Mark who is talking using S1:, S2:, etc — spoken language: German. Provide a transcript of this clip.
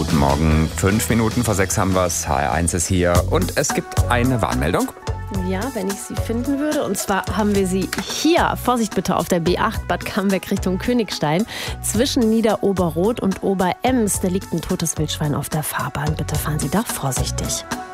S1: Guten Morgen, 5 Minuten vor 6 haben wir es. HR1 ist hier und es gibt eine Warnmeldung.
S2: Ja, wenn ich sie finden würde. Und zwar haben wir sie hier. Vorsicht bitte auf der B8 Bad Camberg Richtung Königstein. Zwischen Niederoberroth und Oberems, da liegt ein totes Wildschwein auf der Fahrbahn. Bitte fahren Sie da vorsichtig.